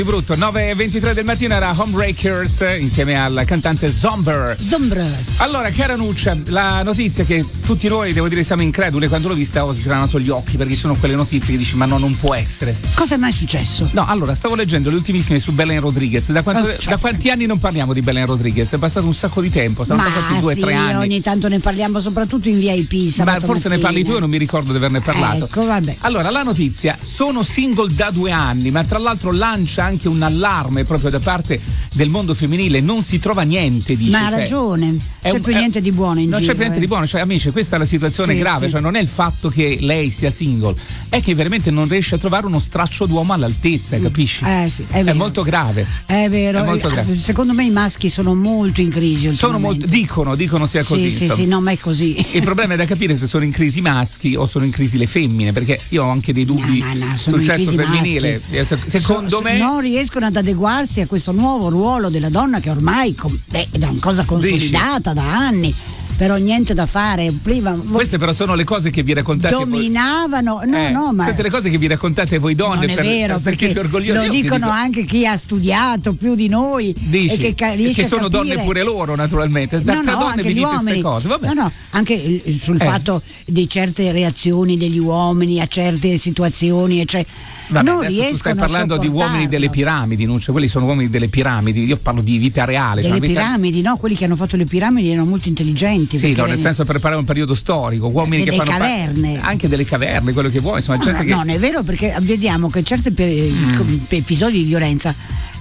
Brutto, 9:23 del mattino era Homebreakers insieme al cantante Zomber. Allora, cara Nuccia, la notizia che tutti noi, devo dire, siamo increduli, quando l'ho vista ho sgranato gli occhi, perché sono quelle notizie che dici ma no, non può essere. Cosa è mai successo? No, allora, stavo leggendo le ultimissime su Belen Rodriguez. Da quanti anni non parliamo di Belen Rodriguez? È passato un sacco di tempo, sono passati 2-3 anni. Ogni tanto ne parliamo, soprattutto in VIP. Ma forse ne parli tu e non mi ricordo di averne parlato. Ecco, vabbè. Allora, la notizia, sono single da 2 anni, ma tra l'altro lancia anche un allarme proprio da parte del mondo femminile. Non si trova niente, dice. Ma ha ragione, non c'è più niente di buono in giro. Non c'è più niente di buono, cioè amici, questa è la situazione grave, cioè non è il fatto che lei sia single, è che veramente non riesce a trovare uno straccio d'uomo all'altezza, capisci? Sì, è molto grave. È vero. È molto grave. Secondo me i maschi sono molto in crisi. Sono molto, dicono sia così. Sì, no, ma è così. Il problema è da capire se sono in crisi i maschi o sono in crisi le femmine, perché io ho anche dei dubbi sul sesso femminile. Secondo me non riescono ad adeguarsi a questo nuovo ruolo della donna che ormai è una cosa consolidata da anni. Però niente da fare. Prima queste però sono le cose che vi raccontate dominavano ma siete le cose che vi raccontate voi donne, non è vero, per sentirvi orgogliosi. Lo dicono anche chi ha studiato più di noi. Dici, e che sono donne pure loro, naturalmente. Tra donne vi dite queste cose. Vabbè. No, anche sul fatto di certe reazioni degli uomini a certe situazioni, cioè vabbè, non adesso tu stai parlando di uomini delle piramidi, non cioè quelli sono uomini delle piramidi. Io parlo di vita reale. Delle piramidi, no, quelli che hanno fatto le piramidi erano molto intelligenti. Sì, no, nel senso per preparare un periodo storico, uomini che fanno caverne. Anche delle caverne, quello che vuoi, insomma, gente che non è vero, perché vediamo che certi episodi di violenza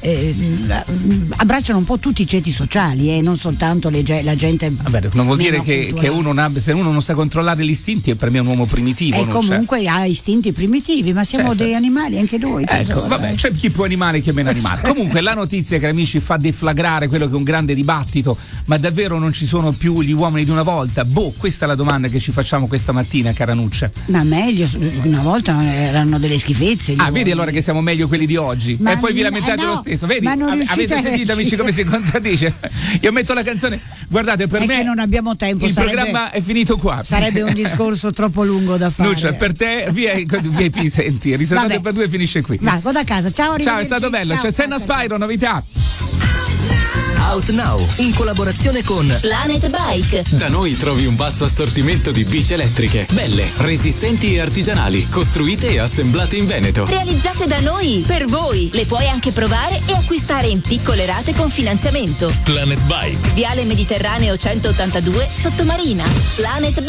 abbracciano un po' tutti i ceti sociali, non soltanto la gente. Vabbè, non vuol dire che se uno non sa controllare gli istinti, per me è un uomo primitivo. Comunque ha istinti primitivi, ma siamo dei animali anche noi. Ecco, vabbè, c'è chi più animale e chi è meno animale. Comunque la notizia, che amici, fa deflagrare quello che è un grande dibattito, ma davvero non ci sono più gli uomini di una volta? Questa è la domanda che ci facciamo questa mattina, cara Nuccia. Ma meglio, una volta erano delle schifezze. Vedi allora che siamo meglio quelli di oggi, e poi vi lamentate lo stesso. Vedi, avete sentito, amici, come si contraddice? Io metto la canzone, guardate, per me che non abbiamo tempo, il programma è finito qua. Sarebbe un discorso troppo lungo da fare. Nuccia, per te via senti, riservato per 2 finisce qui. Vado a casa, ciao, è stato bello. C'è Senna Spyro, novità. Out Now, in collaborazione con Planet Bike. Da noi trovi un vasto assortimento di bici elettriche, belle, resistenti e artigianali, costruite e assemblate in Veneto. Realizzate da noi, per voi. Le puoi anche provare e acquistare in piccole rate con finanziamento. Planet Bike. Viale Mediterraneo 182, Sottomarina. Planet